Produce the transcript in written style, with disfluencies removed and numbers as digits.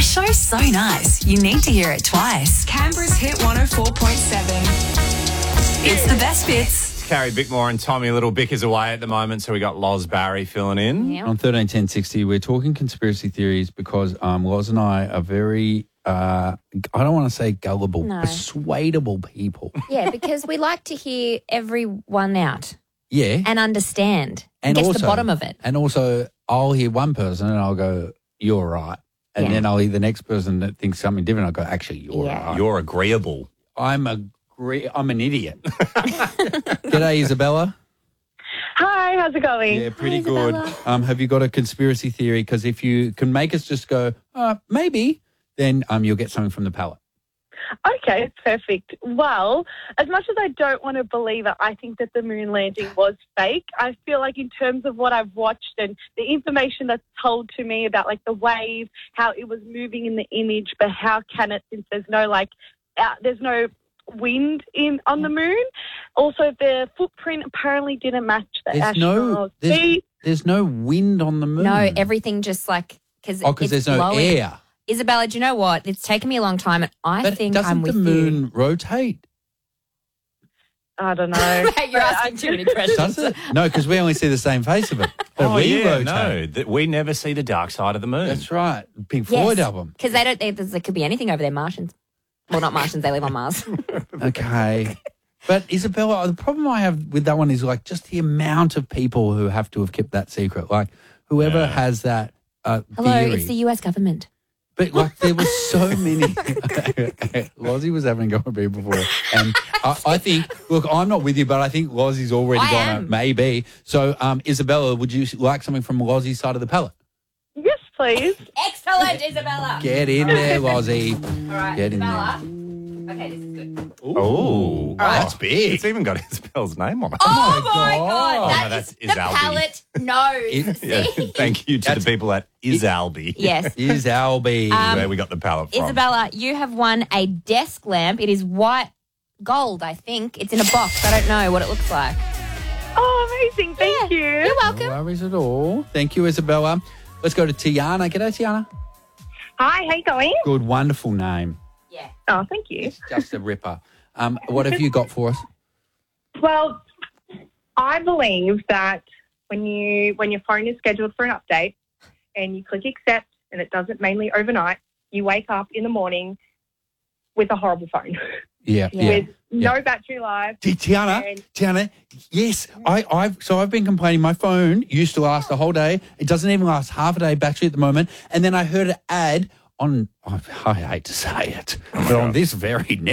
show's so nice, you need to hear it twice. Canberra's Hit 104.7. It's the best bits. Carrie Bickmore and Tommy Little Bick is away at the moment, so we got Loz Barry filling in. On 131060, we're talking conspiracy theories because Loz and I are very, I don't want to say gullible, No. persuadable people. Yeah, because we like to hear everyone out Yeah. and understand and get to the bottom of it. And also, I'll hear one person and I'll go, you're right. And Yeah. then I'll hear the next person that thinks something different. I'll go, actually, you're Yeah. right. You're agreeable. I'm an idiot. G'day, Isabella. Hi, how's it going? Yeah, pretty Hi, good. Isabella. Have you got a conspiracy theory? Because if you can make us just go, maybe, then you'll get something from the palette. Okay, perfect. Well, as much as I don't want to believe it, I think that the moon landing was fake. I feel like in terms of what I've watched and the information that's told to me about like the wave, how it was moving in the image, but how can it, since there's no there's no wind on the moon. Also, the footprint apparently didn't match the astronauts. There's no wind on the moon. No, everything just because there's no blowing. air. Isabella, do you know what? It's taken me a long time, and I think I'm with doesn't the moon you. rotate? I don't know. You're asking too many questions. Does it? No, because we only see the same face of it. But we rotate. No, we never see the dark side of the moon. That's right. Pink Floyd album. Because there could be anything over there. Martians. Well, not Martians. They live on Mars. Okay. But Isabella, the problem I have with that one is just the amount of people who have to have kept that secret. Like whoever has that Hello, theory. it's the US government. But there were so many. Lozzie was having a go at me before. And I think, look, I'm not with you, but I think Lozzie's already gone out, maybe. So, Isabella, would you like something from Lozzie's side of the palette? Yes, please. Excellent, Isabella. Get in there, Lozzie. All right, Get in Isabella. there. Okay, this is good. Oh, that's big. It's even got Isabel's name on it. Oh, my God. Oh, That no, that's is the Albi. palette knows. Yeah, thank you to the people at Albi. Yes. Is Albi. Where we got the palette from. Isabella, you have won a desk lamp. It is white gold, I think. It's in a box. I don't know what it looks like. Oh, amazing. Thank you. You're welcome. No worries at all. Thank you, Isabella. Let's go to Tiana. G'day, Tiana. Hi, how you going? Good, wonderful name. Yeah. Oh, thank you. It's just a ripper. What have you got for us? Well, I believe that when your phone is scheduled for an update and you click accept and it does it mainly overnight, you wake up in the morning with a horrible phone. Yeah. With no battery life. Tiana, yes, I've been complaining. My phone used to last the whole day. It doesn't even last half a day battery at the moment. And then I heard an ad on, I hate to say it, but on this very